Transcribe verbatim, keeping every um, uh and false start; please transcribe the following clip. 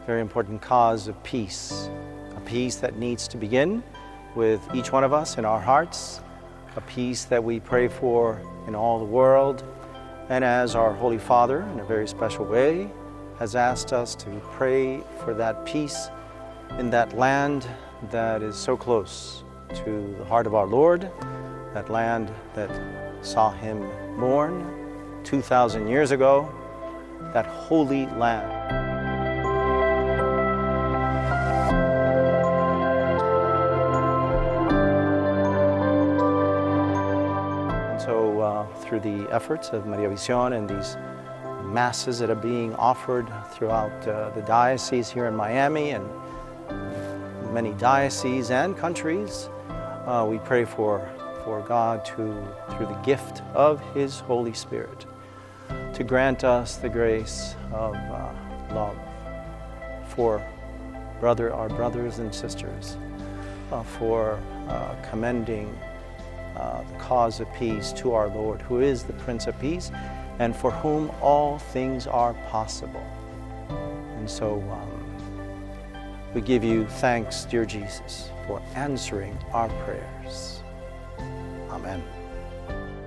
very important cause of peace, a peace that needs to begin with each one of us in our hearts, a peace that we pray for in all the world, and as our Holy Father, in a very special way, has asked us to pray for that peace in that land that is so close to the heart of our Lord, that land that saw him born two thousand years ago, that holy land. And so uh, through the efforts of Maria Visión and these masses that are being offered throughout uh, the diocese here in Miami and many dioceses and countries, uh, we pray for, for God to, through the gift of His Holy Spirit, to grant us the grace of uh, love for brother, our brothers and sisters, uh, for uh, commending uh, the cause of peace to our Lord, who is the Prince of Peace, and for whom all things are possible. And so um, we give you thanks, dear Jesus, for answering our prayers. Amen.